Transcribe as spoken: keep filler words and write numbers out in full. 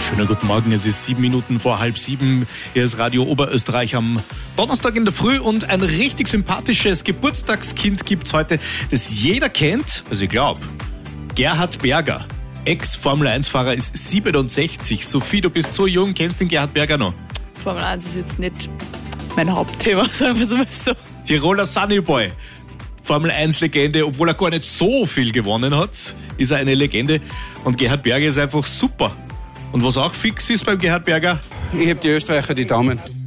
Schönen guten Morgen, es ist sieben Minuten vor halb sieben. Hier ist Radio Oberösterreich am Donnerstag in der Früh und ein richtig sympathisches Geburtstagskind gibt's heute, das jeder kennt, also ich glaube, Gerhard Berger, Ex-Formel eins Fahrer, ist siebenundsechzig. Sophie, du bist so jung, kennst den Gerhard Berger noch? Formel eins ist jetzt nicht mein Hauptthema, sagen wir es mal so. Tiroler Sunnyboy, Formel eins Legende, obwohl er gar nicht so viel gewonnen hat, ist er eine Legende. Und Gerhard Berger ist einfach super. Und was auch fix ist beim Gerhard Berger? Ich habe die Österreicher, die Daumen.